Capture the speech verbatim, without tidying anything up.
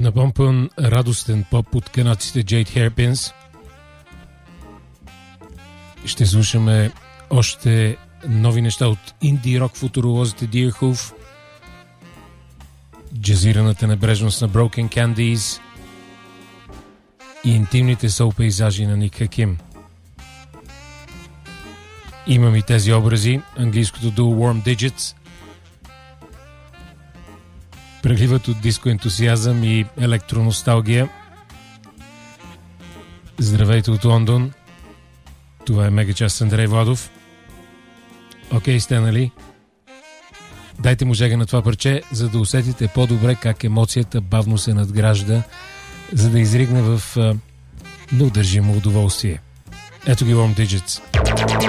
Напомпан радостен поп от канадците Jade Hairpins. Ще слушаме още нови неща от инди рок футуролозите Deerhoof, джазираната небрежност на Broken Candies и интимните сол пейзажи на Ник Хаким. Имам и тези образи, английското дуо Warm Digits, прегливат от диско ентусиазъм и електроносталгия. Здравейте от Лондон. Това е Мегачас с Андрей Владов. Окей сте, нали? Дайте му жега на това парче, за да усетите по-добре как емоцията бавно се надгражда, за да изригне в а, неудържимо удоволствие. Ето ги Warm Digits.